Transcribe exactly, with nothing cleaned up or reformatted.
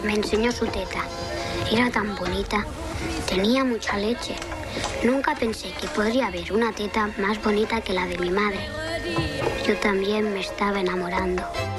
me enseñó su teta. Era tan bonita, tenía mucha leche. Nunca pensé que podría haber una teta más bonita que la de mi madre. Yo también me estaba enamorando.